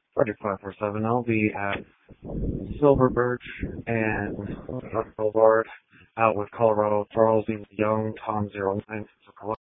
Friday 547. I'll be at Silver Birch and Boulevard out with Colorado Charles E. Young, Tom 09.